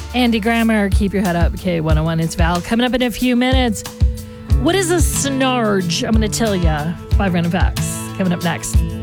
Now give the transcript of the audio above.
Andy Grammer, keep your head up. K101, it's Val. Coming up in a few minutes. What is a snarge? I'm going to tell you. 5 random facts coming up next.